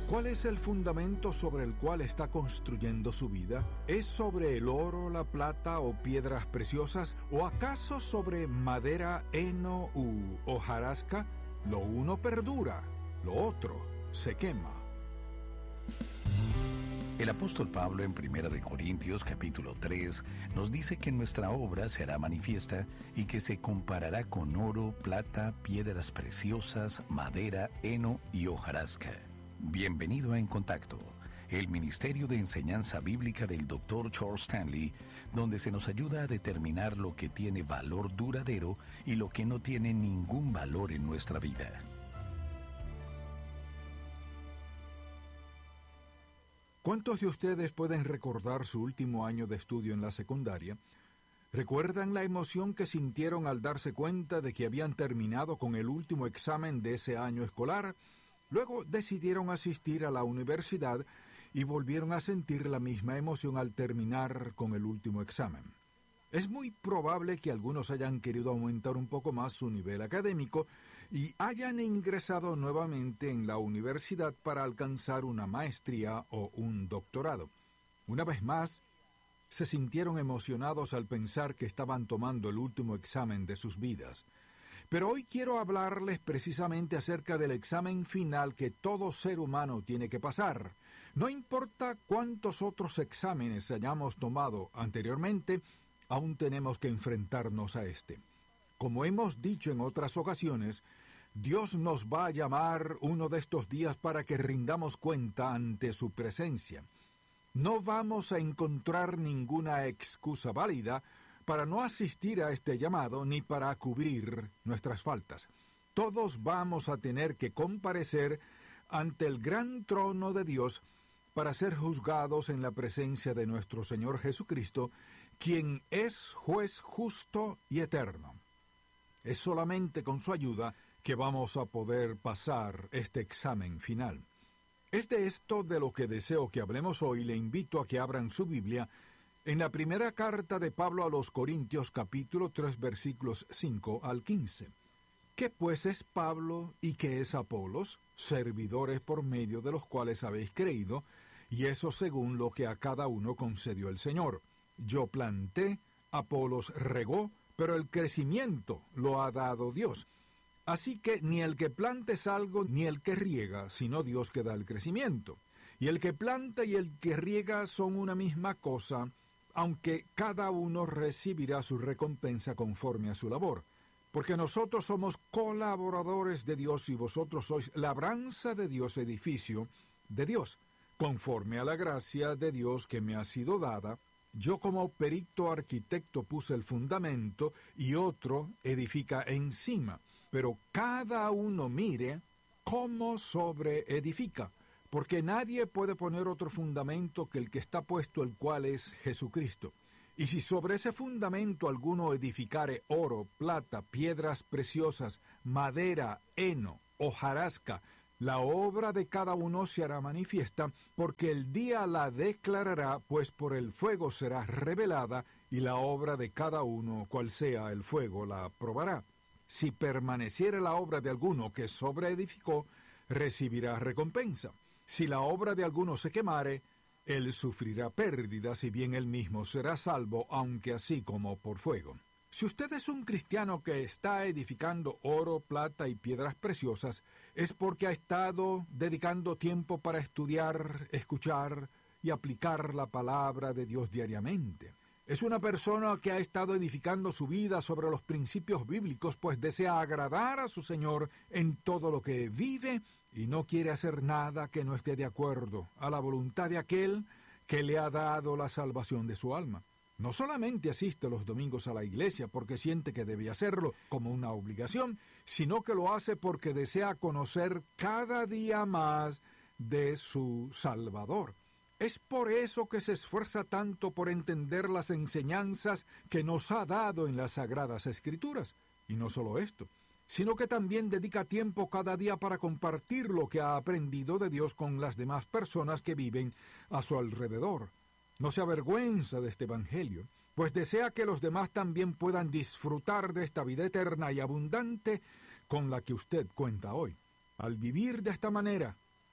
¿Cuál es el fundamento sobre el cual está construyendo su vida? ¿Es sobre el oro, la plata o piedras preciosas? ¿O acaso sobre madera, heno u hojarasca? Lo uno perdura, lo otro se quema. El apóstol Pablo en 1 de Corintios capítulo 3 nos dice que nuestra obra será manifiesta y que se comparará con oro, plata, piedras preciosas, madera, heno y hojarasca. Bienvenido a En Contacto, el Ministerio de Enseñanza Bíblica del Dr. Charles Stanley, donde se nos ayuda a determinar lo que tiene valor duradero y lo que no tiene ningún valor en nuestra vida. ¿Cuántos de ustedes pueden recordar su último año de estudio en la secundaria? ¿Recuerdan la emoción que sintieron al darse cuenta de que habían terminado con el último examen de ese año escolar? Luego decidieron asistir a la universidad y volvieron a sentir la misma emoción al terminar con el último examen. Es muy probable que algunos hayan querido aumentar un poco más su nivel académico y hayan ingresado nuevamente en la universidad para alcanzar una maestría o un doctorado. Una vez más, se sintieron emocionados al pensar que estaban tomando el último examen de sus vidas. Pero hoy quiero hablarles precisamente acerca del examen final que todo ser humano tiene que pasar. No importa cuántos otros exámenes hayamos tomado anteriormente, aún tenemos que enfrentarnos a este. Como hemos dicho en otras ocasiones, Dios nos va a llamar uno de estos días para que rindamos cuenta ante su presencia. No vamos a encontrar ninguna excusa válida para no asistir a este llamado ni para cubrir nuestras faltas. Todos vamos a tener que comparecer ante el gran trono de Dios para ser juzgados en la presencia de nuestro Señor Jesucristo, quien es juez justo y eterno. Es solamente con su ayuda que vamos a poder pasar este examen final. Es de esto de lo que deseo que hablemos hoy. Le invito a que abran su Biblia en la primera carta de Pablo a los Corintios, capítulo 3, versículos 5 al 15. ¿Qué pues es Pablo y qué es Apolos? Servidores por medio de los cuales habéis creído, y eso según lo que a cada uno concedió el Señor. Yo planté, Apolos regó, pero el crecimiento lo ha dado Dios. Así que ni el que planta es algo, ni el que riega, sino Dios que da el crecimiento. Y el que planta y el que riega son una misma cosa, aunque cada uno recibirá su recompensa conforme a su labor. Porque nosotros somos colaboradores de Dios y vosotros sois labranza de Dios, edificio de Dios. Conforme a la gracia de Dios que me ha sido dada, yo como perito arquitecto puse el fundamento y otro edifica encima. Pero cada uno mire cómo sobreedifica, porque nadie puede poner otro fundamento que el que está puesto, el cual es Jesucristo. Y si sobre ese fundamento alguno edificare oro, plata, piedras preciosas, madera, heno, hojarasca, la obra de cada uno se hará manifiesta, porque el día la declarará, pues por el fuego será revelada, y la obra de cada uno, cual sea el fuego, la probará. Si permaneciere la obra de alguno que sobreedificó, recibirá recompensa. Si la obra de alguno se quemare, él sufrirá pérdida, si bien él mismo será salvo, aunque así como por fuego. Si usted es un cristiano que está edificando oro, plata y piedras preciosas, es porque ha estado dedicando tiempo para estudiar, escuchar y aplicar la palabra de Dios diariamente. Es una persona que ha estado edificando su vida sobre los principios bíblicos, pues desea agradar a su Señor en todo lo que vive y no quiere hacer nada que no esté de acuerdo a la voluntad de aquel que le ha dado la salvación de su alma. No solamente asiste los domingos a la iglesia porque siente que debe hacerlo como una obligación, sino que lo hace porque desea conocer cada día más de su Salvador. Es por eso que se esfuerza tanto por entender las enseñanzas que nos ha dado en las Sagradas Escrituras. Y no solo esto, sino que también dedica tiempo cada día para compartir lo que ha aprendido de Dios con las demás personas que viven a su alrededor. No se avergüenza de este Evangelio, pues desea que los demás también puedan disfrutar de esta vida eterna y abundante con la que usted cuenta hoy. Al vivir de esta manera,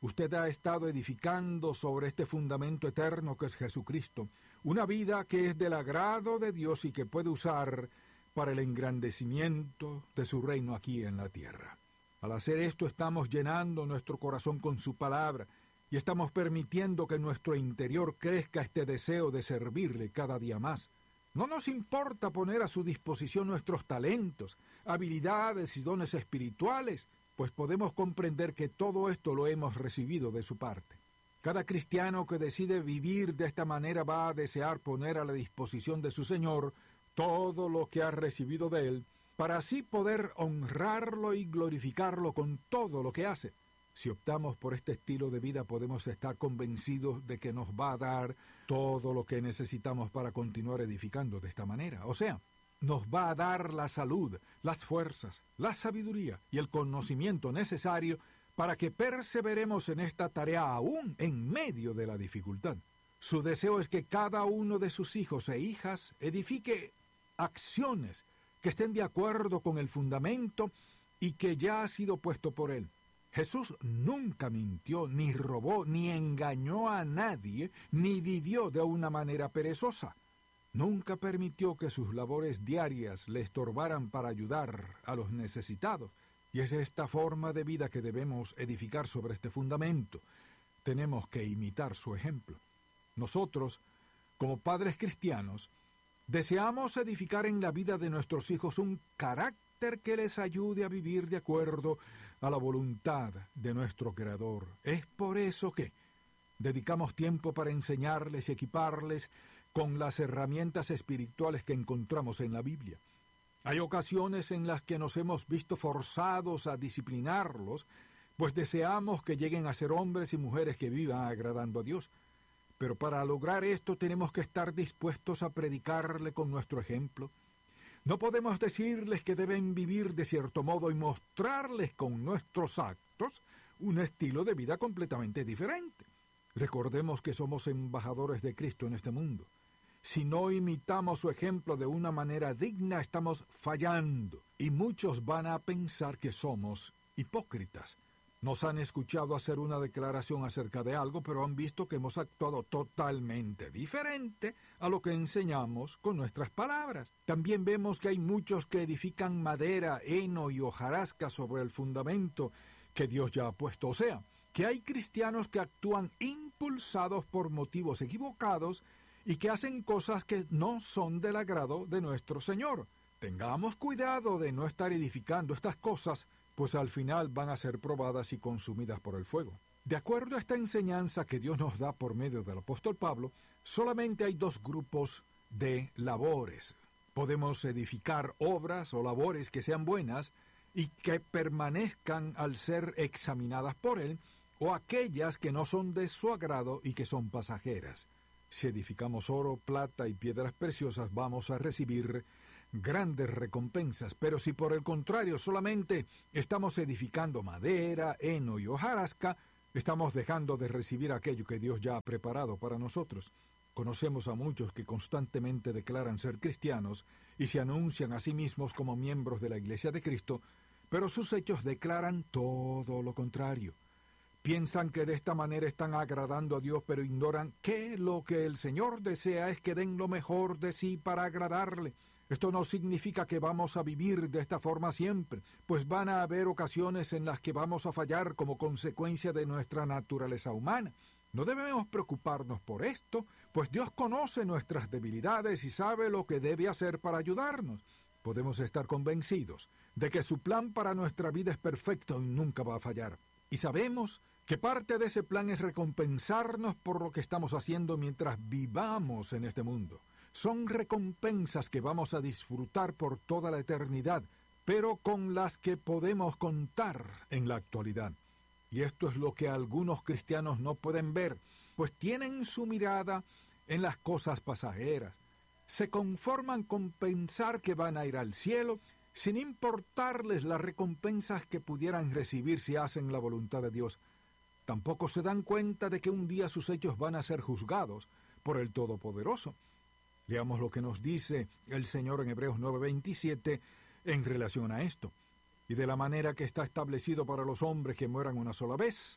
Usted ha estado edificando sobre este fundamento eterno que es Jesucristo, una vida que es del agrado de Dios y que puede usar para el engrandecimiento de su reino aquí en la tierra. Al hacer esto estamos llenando nuestro corazón con su palabra y estamos permitiendo que en nuestro interior crezca este deseo de servirle cada día más. No nos importa poner a su disposición nuestros talentos, habilidades y dones espirituales, pues podemos comprender que todo esto lo hemos recibido de su parte. Cada cristiano que decide vivir de esta manera va a desear poner a la disposición de su Señor todo lo que ha recibido de Él, para así poder honrarlo y glorificarlo con todo lo que hace. Si optamos por este estilo de vida, podemos estar convencidos de que nos va a dar todo lo que necesitamos para continuar edificando de esta manera. O sea, nos va a dar la salud, las fuerzas, la sabiduría y el conocimiento necesario para que perseveremos en esta tarea aún en medio de la dificultad. Su deseo es que cada uno de sus hijos e hijas edifique acciones que estén de acuerdo con el fundamento y que ya ha sido puesto por él. Jesús nunca mintió, ni robó, ni engañó a nadie, ni vivió de una manera perezosa. Nunca permitió que sus labores diarias le estorbaran para ayudar a los necesitados. Y es esta forma de vida que debemos edificar sobre este fundamento. Tenemos que imitar su ejemplo. Nosotros, como padres cristianos, deseamos edificar en la vida de nuestros hijos un carácter que les ayude a vivir de acuerdo a la voluntad de nuestro Creador. Es por eso que dedicamos tiempo para enseñarles y equiparles con las herramientas espirituales que encontramos en la Biblia. Hay ocasiones en las que nos hemos visto forzados a disciplinarlos, pues deseamos que lleguen a ser hombres y mujeres que vivan agradando a Dios. Pero para lograr esto tenemos que estar dispuestos a predicarle con nuestro ejemplo. No podemos decirles que deben vivir de cierto modo y mostrarles con nuestros actos un estilo de vida completamente diferente. Recordemos que somos embajadores de Cristo en este mundo. Si no imitamos su ejemplo de una manera digna, estamos fallando, y muchos van a pensar que somos hipócritas. Nos han escuchado hacer una declaración acerca de algo, pero han visto que hemos actuado totalmente diferente a lo que enseñamos con nuestras palabras. También vemos que hay muchos que edifican madera, heno y hojarasca sobre el fundamento que Dios ya ha puesto. O sea, que hay cristianos que actúan impulsados por motivos equivocados y que hacen cosas que no son del agrado de nuestro Señor. Tengamos cuidado de no estar edificando estas cosas, pues al final van a ser probadas y consumidas por el fuego. De acuerdo a esta enseñanza que Dios nos da por medio del apóstol Pablo, solamente hay dos grupos de labores. Podemos edificar obras o labores que sean buenas y que permanezcan al ser examinadas por Él, o aquellas que no son de su agrado y que son pasajeras. Si edificamos oro, plata y piedras preciosas, vamos a recibir grandes recompensas, pero si por el contrario solamente estamos edificando madera, heno y hojarasca, estamos dejando de recibir aquello que Dios ya ha preparado para nosotros. Conocemos a muchos que constantemente declaran ser cristianos y se anuncian a sí mismos como miembros de la Iglesia de Cristo, pero sus hechos declaran todo lo contrario. Piensan que de esta manera están agradando a Dios, pero ignoran que lo que el Señor desea es que den lo mejor de sí para agradarle. Esto no significa que vamos a vivir de esta forma siempre, pues van a haber ocasiones en las que vamos a fallar como consecuencia de nuestra naturaleza humana. No debemos preocuparnos por esto, pues Dios conoce nuestras debilidades y sabe lo que debe hacer para ayudarnos. Podemos estar convencidos de que su plan para nuestra vida es perfecto y nunca va a fallar. Y sabemos que parte de ese plan es recompensarnos por lo que estamos haciendo mientras vivamos en este mundo. Son recompensas que vamos a disfrutar por toda la eternidad, pero con las que podemos contar en la actualidad. Y esto es lo que algunos cristianos no pueden ver, pues tienen su mirada en las cosas pasajeras. Se conforman con pensar que van a ir al cielo, sin importarles las recompensas que pudieran recibir si hacen la voluntad de Dios. Tampoco se dan cuenta de que un día sus hechos van a ser juzgados por el Todopoderoso. Leamos lo que nos dice el Señor en Hebreos 9:27 en relación a esto. Y de la manera que está establecido para los hombres que mueran una sola vez,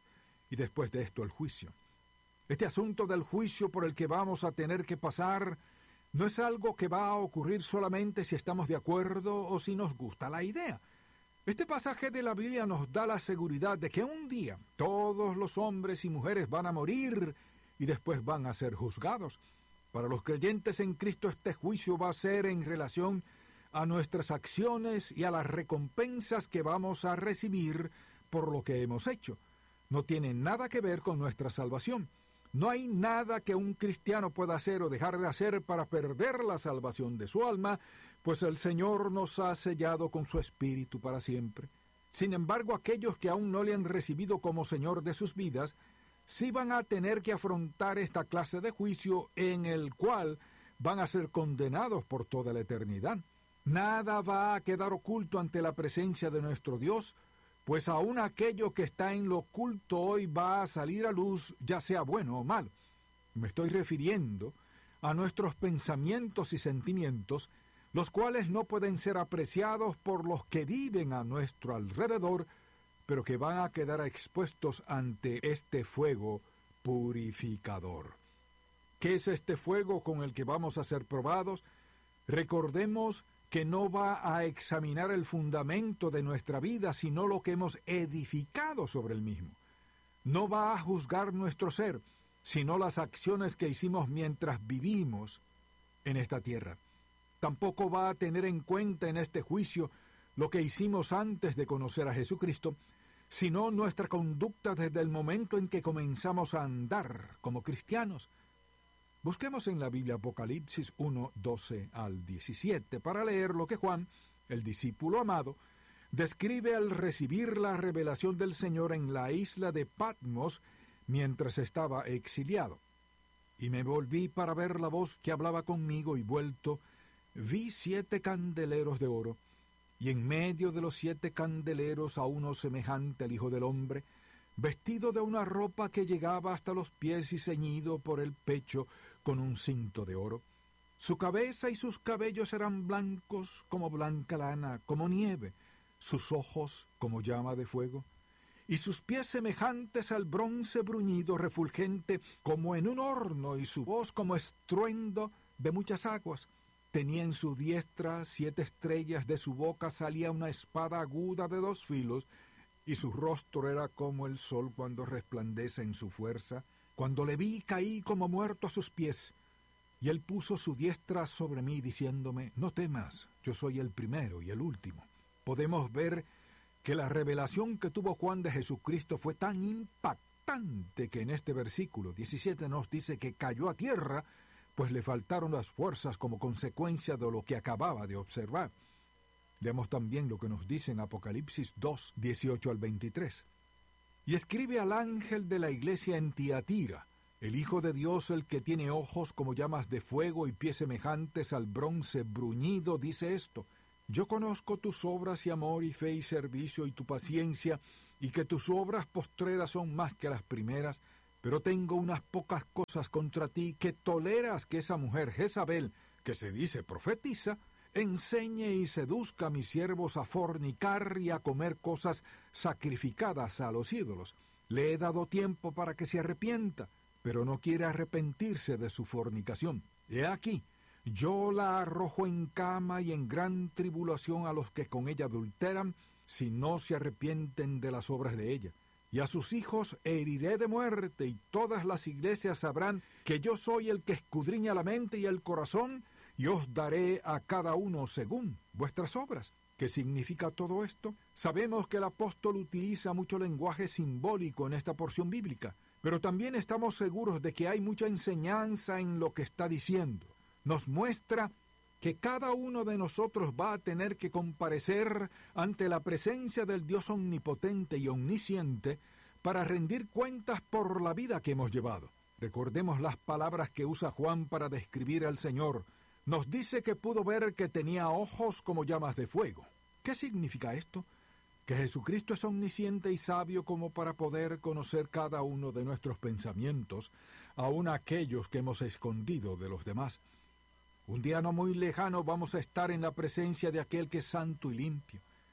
y después de esto el juicio. Este asunto del juicio por el que vamos a tener que pasar no es algo que va a ocurrir solamente si estamos de acuerdo o si nos gusta la idea. Este pasaje de la Biblia nos da la seguridad de que un día todos los hombres y mujeres van a morir y después van a ser juzgados. Para los creyentes en Cristo este juicio va a ser en relación a nuestras acciones y a las recompensas que vamos a recibir por lo que hemos hecho. No tiene nada que ver con nuestra salvación. No hay nada que un cristiano pueda hacer o dejar de hacer para perder la salvación de su alma, pues el Señor nos ha sellado con su Espíritu para siempre. Sin embargo, aquellos que aún no le han recibido como Señor de sus vidas, sí van a tener que afrontar esta clase de juicio en el cual van a ser condenados por toda la eternidad. Nada va a quedar oculto ante la presencia de nuestro Dios, pues aún aquello que está en lo oculto hoy va a salir a luz, ya sea bueno o malo. Me estoy refiriendo a nuestros pensamientos y sentimientos, los cuales no pueden ser apreciados por los que viven a nuestro alrededor, pero que van a quedar expuestos ante este fuego purificador. ¿Qué es este fuego con el que vamos a ser probados? Recordemos que no va a examinar el fundamento de nuestra vida, sino lo que hemos edificado sobre el mismo. No va a juzgar nuestro ser, sino las acciones que hicimos mientras vivimos en esta tierra. Tampoco va a tener en cuenta en este juicio lo que hicimos antes de conocer a Jesucristo, sino nuestra conducta desde el momento en que comenzamos a andar como cristianos. Busquemos en la Biblia Apocalipsis 1, 12 al 17 para leer lo que Juan, el discípulo amado, describe al recibir la revelación del Señor en la isla de Patmos mientras estaba exiliado. Y me volví para ver la voz que hablaba conmigo y vuelto, vi 7 candeleros de oro, y en medio de los 7 candeleros a uno semejante al Hijo del Hombre, vestido de una ropa que llegaba hasta los pies y ceñido por el pecho con un cinto de oro. Su cabeza y sus cabellos eran blancos como blanca lana, como nieve, sus ojos como llama de fuego, y sus pies semejantes al bronce bruñido refulgente como en un horno, y su voz como estruendo de muchas aguas. Tenía en su diestra 7 estrellas, de su boca salía una espada aguda de 2 filos, y su rostro era como el sol cuando resplandece en su fuerza. Cuando le vi, caí como muerto a sus pies, y él puso su diestra sobre mí, diciéndome, no temas, yo soy el primero y el último. Podemos ver que la revelación que tuvo Juan de Jesucristo fue tan impactante que en este versículo 17 nos dice que cayó a tierra, pues le faltaron las fuerzas como consecuencia de lo que acababa de observar. Leemos también lo que nos dice en Apocalipsis 2, 18 al 23. Y escribe al ángel de la iglesia en Tiatira, el Hijo de Dios, el que tiene ojos como llamas de fuego y pies semejantes al bronce bruñido, dice esto: yo conozco tus obras y amor y fe y servicio y tu paciencia, y que tus obras postreras son más que las primeras, pero tengo unas pocas cosas contra ti, que toleras que esa mujer Jezabel, que se dice profetiza, enseñe y seduzca a mis siervos a fornicar y a comer cosas sacrificadas a los ídolos. Le he dado tiempo para que se arrepienta, pero no quiere arrepentirse de su fornicación. He aquí, yo la arrojo en cama y en gran tribulación a los que con ella adulteran, si no se arrepienten de las obras de ella. Y a sus hijos heriré de muerte, y todas las iglesias sabrán que yo soy el que escudriña la mente y el corazón, y os daré a cada uno según vuestras obras. ¿Qué significa todo esto? Sabemos que el apóstol utiliza mucho lenguaje simbólico en esta porción bíblica, pero también estamos seguros de que hay mucha enseñanza en lo que está diciendo. Nos muestra que cada uno de nosotros va a tener que comparecer ante la presencia del Dios omnipotente y omnisciente para rendir cuentas por la vida que hemos llevado. Recordemos las palabras que usa Juan para describir al Señor. Nos dice que pudo ver que tenía ojos como llamas de fuego. ¿Qué significa esto? Que Jesucristo es omnisciente y sabio como para poder conocer cada uno de nuestros pensamientos, aun aquellos que hemos escondido de los demás. Un día no muy lejano vamos a estar en la presencia de aquel que es santo y limpio.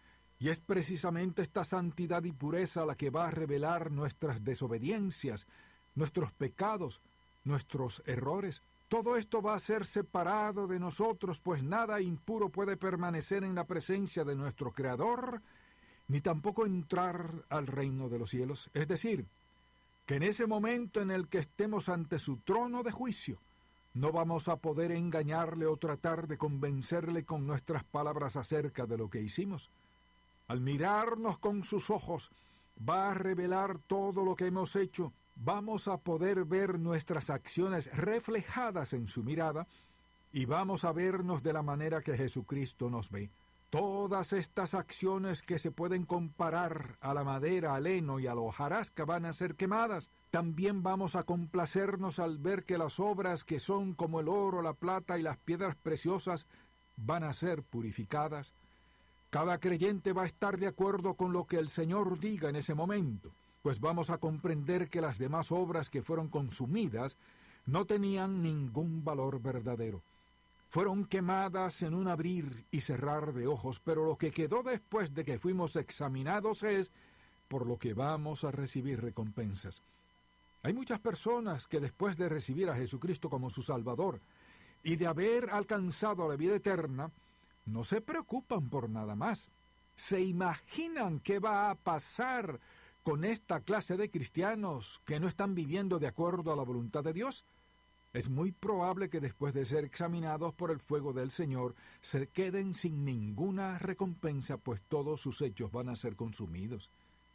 Y es precisamente esta santidad y pureza la que va a revelar nuestras desobediencias, nuestros pecados, nuestros errores. Todo esto va a ser separado de nosotros, pues nada impuro puede permanecer en la presencia de nuestro Creador, ni tampoco entrar al reino de los cielos. Es decir, que en ese momento en el que estemos ante su trono de juicio, no vamos a poder engañarle o tratar de convencerle con nuestras palabras acerca de lo que hicimos. Al mirarnos con sus ojos, va a revelar todo lo que hemos hecho. Vamos a poder ver nuestras acciones reflejadas en su mirada y vamos a vernos de la manera que Jesucristo nos ve. Todas estas acciones que se pueden comparar a la madera, al heno y a la hojarasca van a ser quemadas. También vamos a complacernos al ver que las obras que son como el oro, la plata y las piedras preciosas van a ser purificadas. Cada creyente va a estar de acuerdo con lo que el Señor diga en ese momento, pues vamos a comprender que las demás obras que fueron consumidas no tenían ningún valor verdadero. Fueron quemadas en un abrir y cerrar de ojos, pero lo que quedó después de que fuimos examinados es por lo que vamos a recibir recompensas. Hay muchas personas que después de recibir a Jesucristo como su Salvador y de haber alcanzado la vida eterna, no se preocupan por nada más. ¿Se imaginan qué va a pasar con esta clase de cristianos que no están viviendo de acuerdo a la voluntad de Dios? Es muy probable que después de ser examinados por el fuego del Señor se queden sin ninguna recompensa, pues todos sus hechos van a ser consumidos.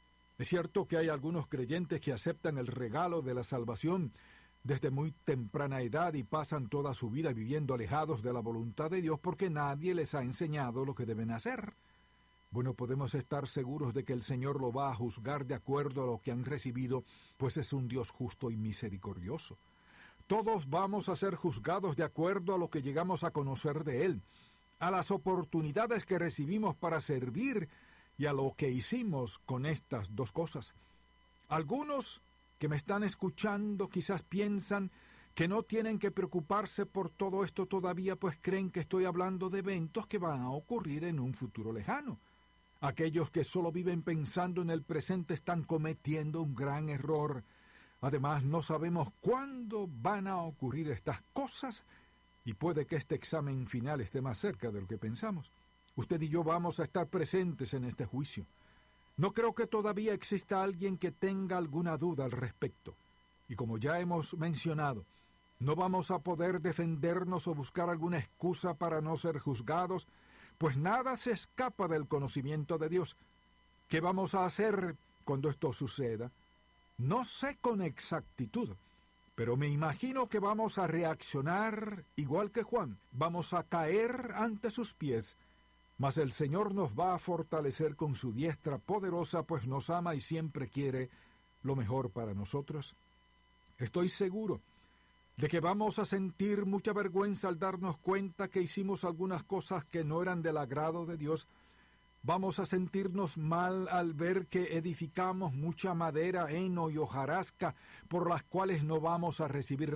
Es cierto que hay algunos creyentes que aceptan el regalo de la salvación desde muy temprana edad y pasan toda su vida viviendo alejados de la voluntad de Dios porque nadie les ha enseñado lo que deben hacer. Bueno, podemos estar seguros de que el Señor lo va a juzgar de acuerdo a lo que han recibido, pues es un Dios justo y misericordioso. Todos vamos a ser juzgados de acuerdo a lo que llegamos a conocer de Él, a las oportunidades que recibimos para servir y a lo que hicimos con estas dos cosas. Algunos que me están escuchando quizás piensan que no tienen que preocuparse por todo esto todavía, pues creen que estoy hablando de eventos que van a ocurrir en un futuro lejano. Aquellos que solo viven pensando en el presente están cometiendo un gran error. Además, no sabemos cuándo van a ocurrir estas cosas y puede que este examen final esté más cerca de lo que pensamos. Usted y yo vamos a estar presentes en este juicio. No creo que todavía exista alguien que tenga alguna duda al respecto. Y como ya hemos mencionado, no vamos a poder defendernos o buscar alguna excusa para no ser juzgados, pues nada se escapa del conocimiento de Dios. ¿Qué vamos a hacer cuando esto suceda? No sé con exactitud, pero me imagino que vamos a reaccionar igual que Juan. Vamos a caer ante sus pies, mas el Señor nos va a fortalecer con su diestra poderosa, pues nos ama y siempre quiere lo mejor para nosotros. Estoy seguro de que vamos a sentir mucha vergüenza al darnos cuenta que hicimos algunas cosas que no eran del agrado de Dios. Vamos a sentirnos mal al ver que edificamos mucha madera, heno y hojarasca, por las cuales no vamos a recibir